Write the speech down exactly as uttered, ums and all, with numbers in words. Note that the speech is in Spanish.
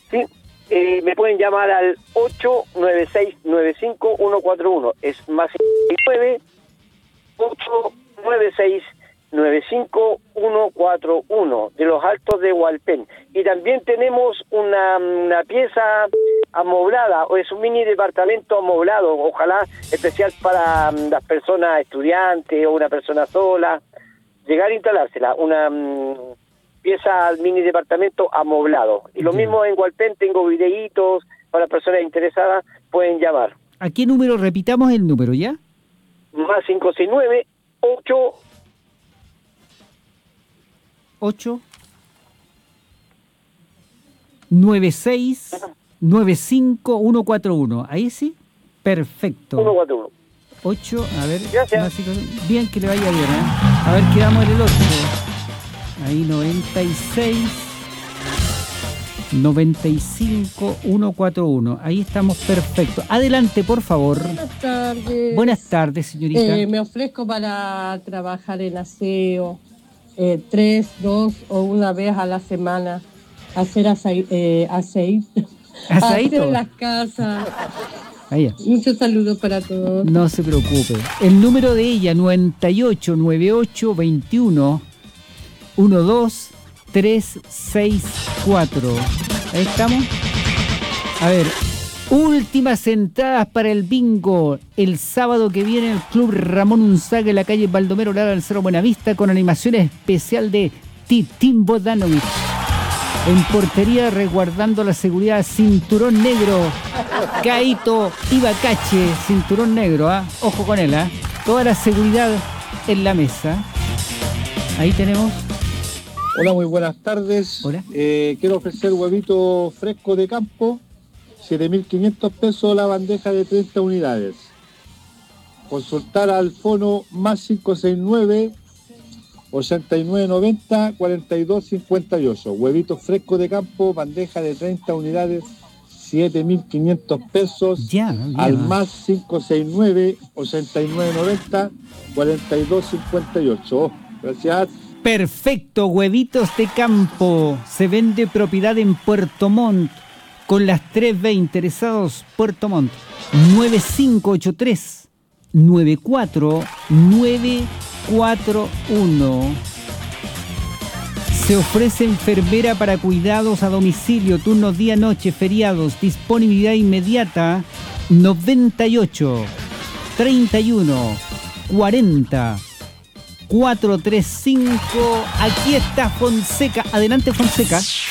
Sí, eh, me pueden llamar al ocho nueve seis nueve cinco uno cuatro uno. Es más nueve ocho nueve seis nueve cinco uno cuatro uno de los Altos de Hualpén. Y también tenemos una, una pieza amoblada, o es un mini departamento amoblado, ojalá especial para um, las personas estudiantes o una persona sola, llegar a instalársela, una um, pieza mini departamento amoblado. Y lo yeah. mismo en Hualpén, tengo videitos para personas interesadas, pueden llamar. ¿A qué número? Repitamos el número, ¿ya? Más cinco seis nueve ocho ocho nueve seis nueve cinco uno cuatro uno. Ahí sí, perfecto. uno cuatro uno. ocho, a ver. Gracias. Bien, que le vaya bien, ¿eh? A ver, quedamos en el ocho. Ahí noventa y seis noventa y cinco uno cuatro uno. Ahí estamos, perfecto. Adelante, por favor. Buenas tardes. Buenas tardes, señorita. Eh, me ofrezco para trabajar en aseo. Eh, tres, dos o una vez a la semana, hacer acei- eh, aceite, ¿Aceito? hacer en las casas. Ahí. Muchos saludos para todos. No se preocupe. El número de ella, noventa y ocho noventa y ocho veintiuno doce trescientos sesenta y cuatro. Ahí estamos. A ver, últimas entradas para el bingo el sábado que viene el Club Ramón Unzaga en la calle Baldomero Lara del Cerro Buenavista con animación especial de Titín Bodanovich. En portería, resguardando la seguridad, Cinturón Negro, Caito Ibacache, Cinturón Negro, ¿ah? Ojo con él, ¿ah? Toda la seguridad en la mesa. Ahí tenemos. Hola, muy buenas tardes. Hola. Eh, quiero ofrecer huevito fresco de campo. siete mil quinientos pesos la bandeja de treinta unidades. Consultar al fono más cinco seis nueve ochenta y nueve noventa cuarenta y dos cincuenta y ocho. Huevito fresco de campo, bandeja de treinta unidades, siete mil quinientos pesos. Ya, ya. Al más cinco seis nueve ochenta y nueve noventa cuarenta y dos cincuenta y ocho. Gracias. Perfecto, huevitos de campo. Se vende propiedad en Puerto Montt. Con las tres B interesados, Puerto Montt, nueve cinco ocho tres nueve cuatro nueve cuatro uno. Se ofrece enfermera para cuidados a domicilio, turnos día-noche, feriados, disponibilidad inmediata, noventa y ocho treinta y uno cuarenta cuatrocientos treinta y cinco. Aquí está Fonseca. Adelante, Fonseca.